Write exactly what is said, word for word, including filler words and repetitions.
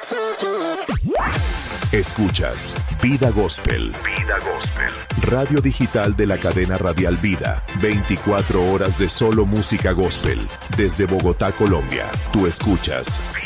Escuchas Vida Gospel. Vida Gospel. Radio digital de la cadena radial Vida. veinticuatro horas de solo música gospel. Desde Bogotá, Colombia. Tú escuchas